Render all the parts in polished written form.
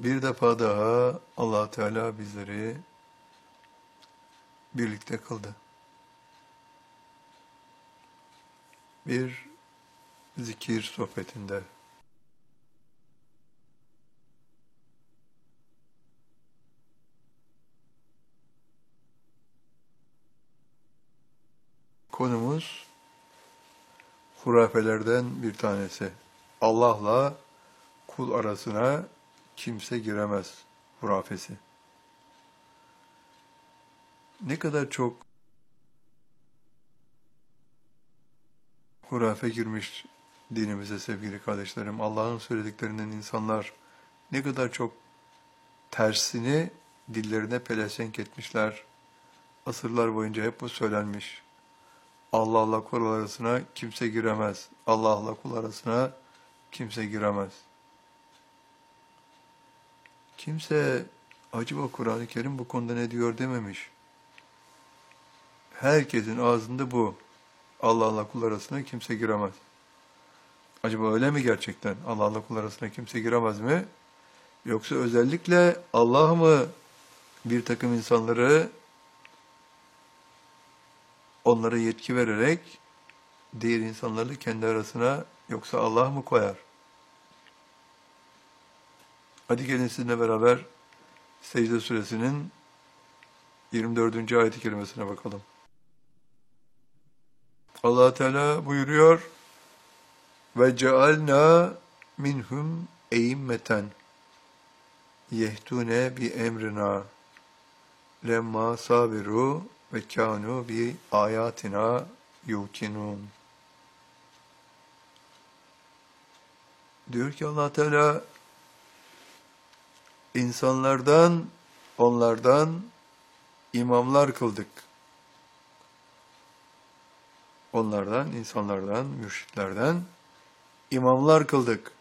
Bir defa daha Allah Teala bizleri birlikte kıldı. Bir zikir sohbetinde. Konumuz hurafelerden bir tanesi. Allah'la kul arasına kimse giremez hurafesi. Ne kadar çok hurafe girmiş dinimize sevgili kardeşlerim. Allah'ın söylediklerinden insanlar ne kadar çok tersini dillerine pelesenk etmişler. Asırlar boyunca hep bu söylenmiş. Allah'la kul arasına kimse giremez. Allah'la kul arasına kimse giremez. Kimse acaba Kur'an-ı Kerim bu konuda ne diyor dememiş. Herkesin ağzında bu. Allah'la kul arasına kimse giremez. Acaba öyle mi gerçekten? Allah'la kul arasına kimse giremez mi? Yoksa özellikle Allah mı bir takım insanları onlara yetki vererek diğer insanları kendi arasına yoksa Allah mı koyar? Hadi gelin sizinle beraber Secde Suresinin 24. ayet-i kerimesine bakalım. Allah Teala buyuruyor: ve cealna minhum e'immeten yehtune bi emrina lemma sabiru ve kanu bi ayatina yukinun. Diyor ki Allah Teala, onlardan imamlar kıldık. Onlardan, insanlardan, mürşitlerden imamlar kıldık.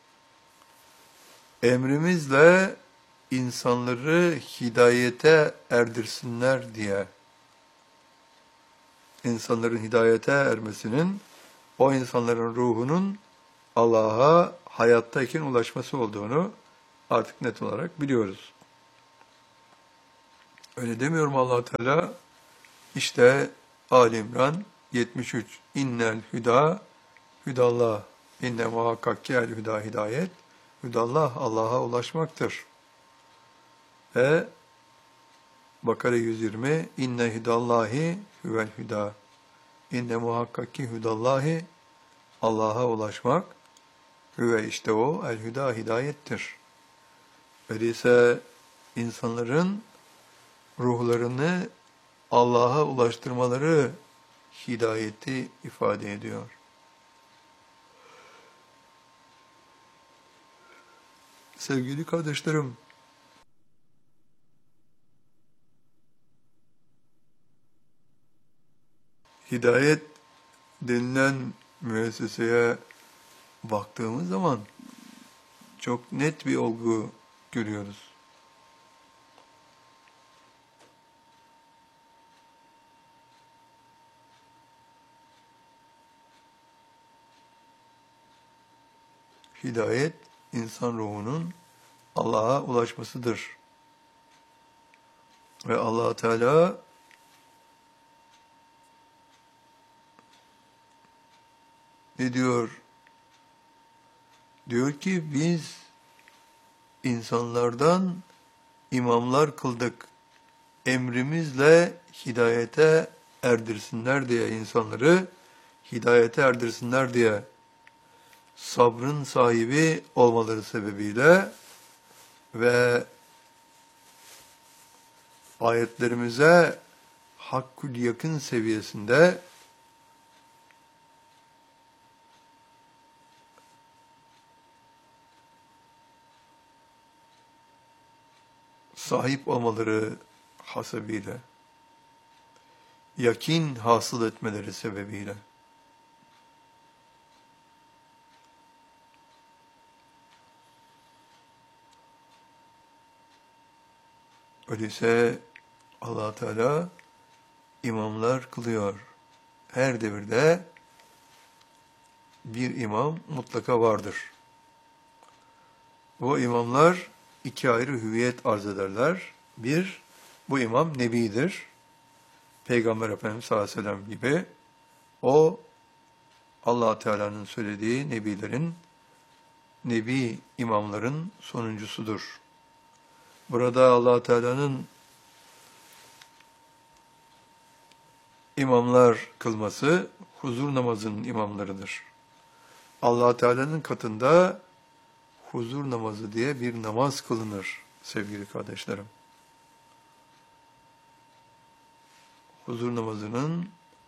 Emrimizle insanları hidayete erdirsinler diye. İnsanların hidayete ermesinin, o insanların ruhunun Allah'a hayattayken ulaşması olduğunu artık net olarak biliyoruz. Öyle demiyorum Allah Teala. İşte Ali İmran 73. İnnel hüda hüdallah. İnne muhakkak ki el hüda hidayet. Hüdallah Allah'a ulaşmaktır. Ve Bakara 120. İnne hüdallahi hüvel hüda. İnne muhakkak ki hüdallahi Allah'a ulaşmak. Hüve işte o el hüda hidayettir. Öyleyse insanların ruhlarını Allah'a ulaştırmaları hidayeti ifade ediyor. Sevgili kardeşlerim, hidayet denilen müesseseye baktığımız zaman çok net bir olgu görüyoruz. Hidayet, insan ruhunun Allah'a ulaşmasıdır. Ve Allah Teala ne diyor? Diyor ki biz insanlardan imamlar kıldık. Emrimizle hidayete erdirsinler diye, insanları hidayete erdirsinler diye, sabrın sahibi olmaları sebebiyle ve ayetlerimize hakkul yakın seviyesinde sahip olmaları hasebiyle, yakin hasıl etmeleri sebebiyle. Öyleyse Allah Teala imamlar kılıyor. Her devirde bir imam mutlaka vardır. O imamlar iki ayrı hüviyet arz ederler. Bir, bu imam nebidir. Peygamber Efendimiz sallallahu aleyhi ve sellem gibi. O Allah Teala'nın söylediği nebilerin, nebi imamların sonuncusudur. Burada Allah Teala'nın imamlar kılması huzur namazının imamlarıdır. Allah Teala'nın katında huzur namazı diye bir namaz kılınır sevgili kardeşlerim. Huzur namazının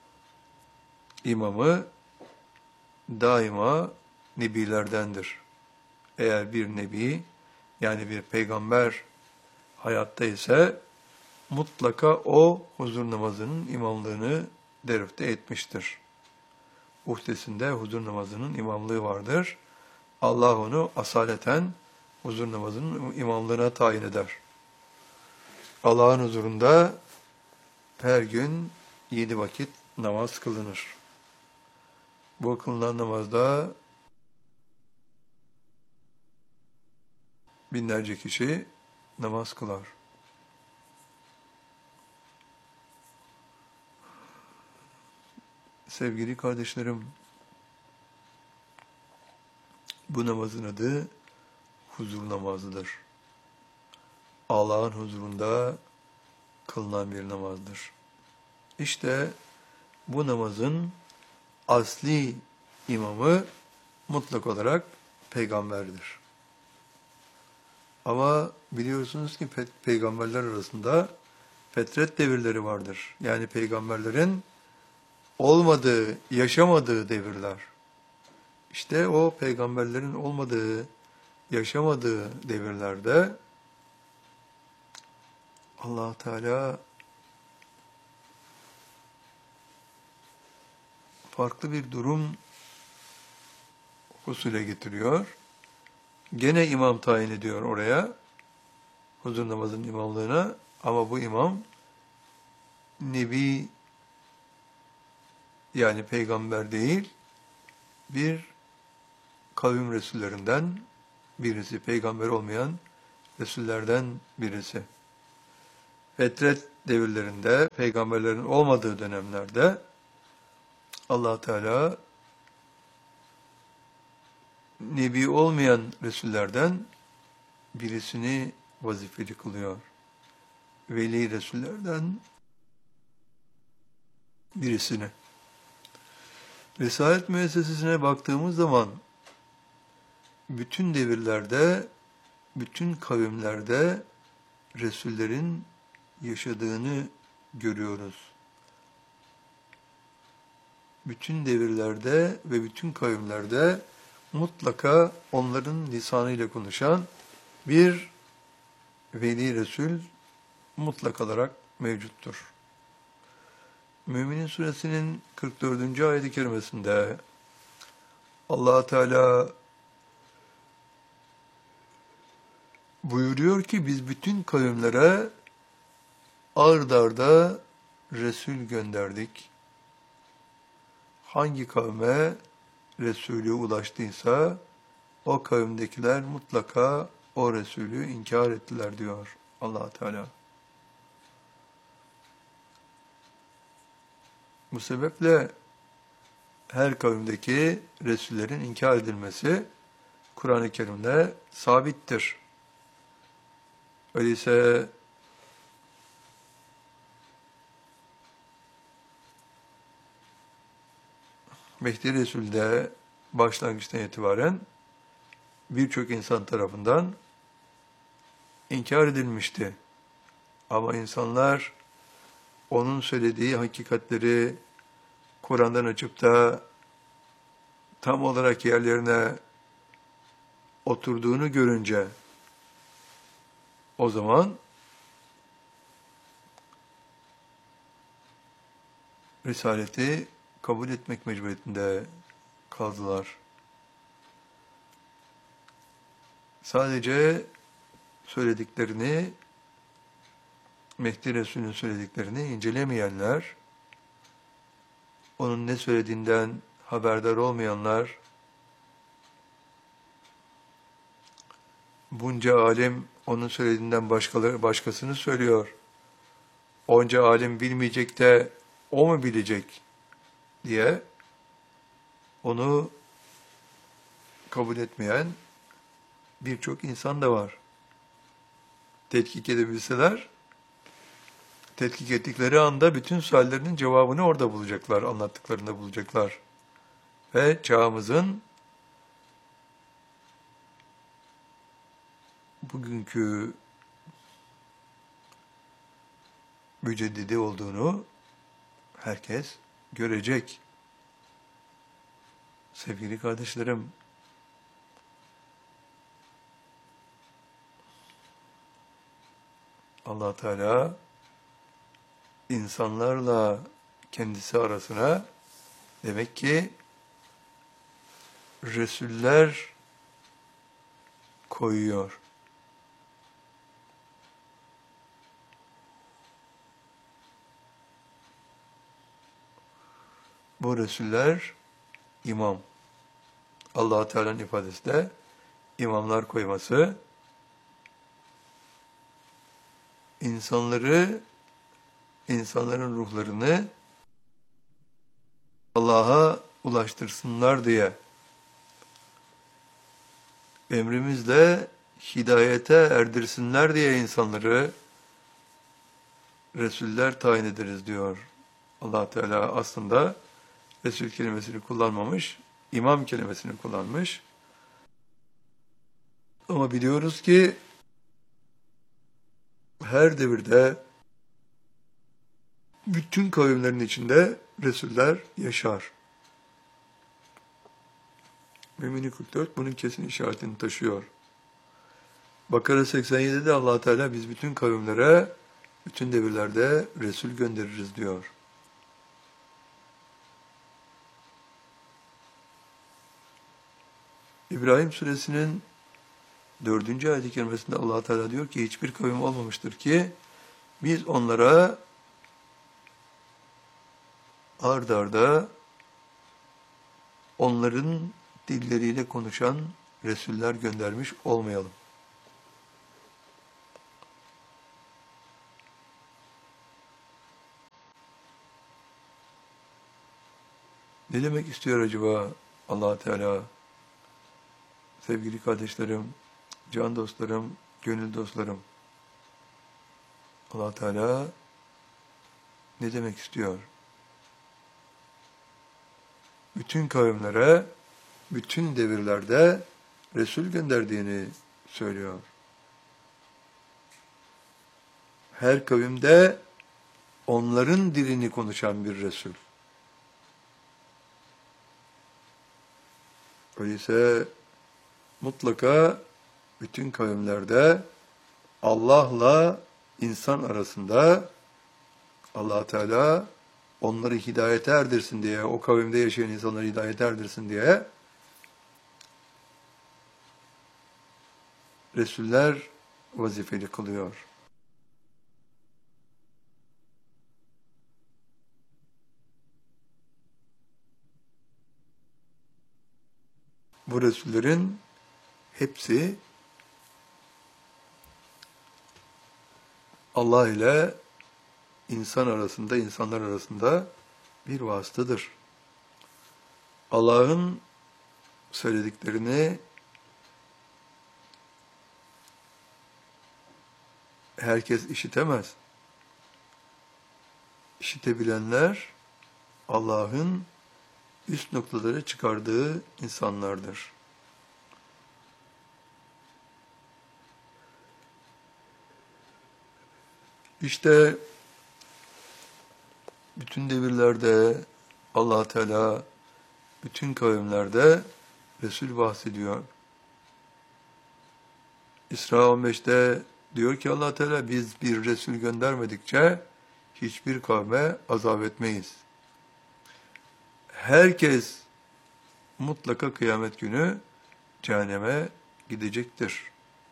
imamı daima nebilerdendir. Eğer bir nebi yani bir peygamber hayatta ise mutlaka o huzur namazının imamlığını derifte etmiştir. Uhdesinde huzur namazının imamlığı vardır. Allah onu asaleten huzur namazının imamlığına tayin eder. Allah'ın huzurunda her gün 7 vakit namaz kılınır. Bu kılınan namazda binlerce kişi namaz kılar. Sevgili kardeşlerim, bu namazın adı huzur namazıdır. Allah'ın huzurunda kılınan bir namazdır. İşte bu namazın asli imamı mutlak olarak peygamberdir. Ama biliyorsunuz ki peygamberler arasında fetret devirleri vardır. Yani peygamberlerin olmadığı, yaşamadığı devirler. İşte o peygamberlerin olmadığı, yaşamadığı devirlerde Allah Teala farklı bir durum husule getiriyor. Gene imam tayin ediyor oraya, huzur namazının imamlığına. Ama bu imam, nebi yani peygamber değil, bir kavim resullerinden birisi, peygamber olmayan resullerden birisi. Fetret devirlerinde, peygamberlerin olmadığı dönemlerde Allah Teala nebi olmayan resullerden birisini vazifeli kılıyor. Veli resullerden birisini. Risalet müessesesine baktığımız zaman bütün devirlerde, bütün kavimlerde resullerin yaşadığını görüyoruz. Bütün devirlerde ve bütün kavimlerde mutlaka onların lisanıyla konuşan bir veli resul mutlak olarak mevcuttur. Müminin Suresinin 44. ayet-i kerimesinde Allah Teala buyuruyor ki biz bütün kavimlere ard arda Resul gönderdik. Hangi kavme Resulü ulaştıysa o kavimdekiler mutlaka o Resulü inkar ettiler diyor Allah Teala. Bu sebeple her kavimdeki Resullerin inkar edilmesi Kur'an-ı Kerim'de sabittir. Öyleyse Mehdi Resul'de başlangıçtan itibaren birçok insan tarafından inkar edilmişti. Ama insanlar onun söylediği hakikatleri Kur'an'dan açıp da tam olarak yerlerine oturduğunu görünce o zaman Risaleti kabul etmek mecburiyetinde kaldılar. Sadece söylediklerini, Mehdi Resulü'nün söylediklerini incelemeyenler, onun ne söylediğinden haberdar olmayanlar, bunca alem onun söylediğinden başkasını söylüyor. Onca alim bilmeyecek de o mu bilecek diye onu kabul etmeyen birçok insan da var. Tetkik edebilseler, tetkik ettikleri anda bütün suallerinin cevabını orada bulacaklar, anlattıklarında bulacaklar. Ve çağımızın bugünkü müceddidi olduğunu herkes görecek. Sevgili kardeşlerim, Allah Teala insanlarla kendisi arasına demek ki Resuller koyuyor. Bu Resuller imam. Allah Teala'nın ifadesi de imamlar koyması insanların ruhlarını Allah'a ulaştırsınlar diye emrimizle hidayete erdirsinler diye insanları Resuller tayin ederiz diyor. Allah Teala aslında Resul kelimesini kullanmamış, imam kelimesini kullanmış. Ama biliyoruz ki her devirde bütün kavimlerin içinde Resuller yaşar. Mümin-i 44 bunun kesin işaretini taşıyor. Bakara 87'de Allah Teala biz bütün kavimlere, bütün devirlerde Resul göndeririz diyor. İbrahim suresinin 4. ayet-i kerimesinde Allah Teala diyor ki hiçbir kavim olmamıştır ki biz onlara ard arda onların dilleriyle konuşan Resuller göndermiş olmayalım. Ne demek istiyor acaba Allah Teala? Sevgili kardeşlerim, can dostlarım, gönül dostlarım. Allah Teala ne demek istiyor? Bütün kavimlere, bütün devirlerde Resul gönderdiğini söylüyor. Her kavimde onların dilini konuşan bir Resul. Öyleyse mutlaka bütün kavimlerde Allah'la insan arasında Allah Teala onları hidayete erdirsin diye, o kavimde yaşayan insanları hidayete erdirsin diye Resuller vazifeli kılıyor. Bu Resullerin hepsi Allah ile insanlar arasında bir vasıtadır. Allah'ın söylediklerini herkes işitemez. İşitebilenler Allah'ın üst noktalara çıkardığı insanlardır. İşte bütün devirlerde Allah Teala bütün kavimlerde Resul bahsediyor. İsra 15'te diyor ki Allah Teala biz bir Resul göndermedikçe hiçbir kavme azap etmeyiz. Herkes mutlaka kıyamet günü cehenneme gidecektir.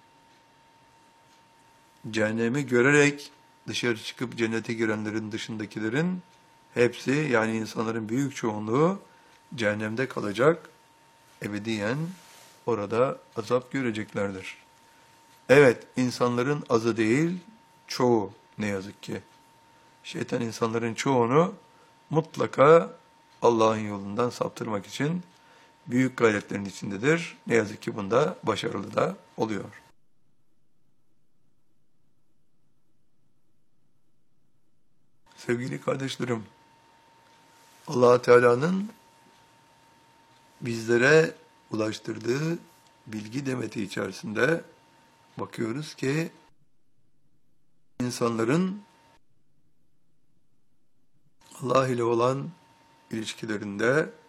Cehennemi görerek dışarı çıkıp cennete girenlerin dışındakilerin hepsi yani insanların büyük çoğunluğu cehennemde kalacak, ebediyen orada azap göreceklerdir. Evet, insanların azı değil, çoğu ne yazık ki. Şeytan insanların çoğunu mutlaka Allah'ın yolundan saptırmak için büyük gayretlerin içindedir. Ne yazık ki bunda başarılı da oluyor. Sevgili kardeşlerim, Allah Teala'nın bizlere ulaştırdığı bilgi demeti içerisinde bakıyoruz ki insanların Allah ile olan ilişkilerinde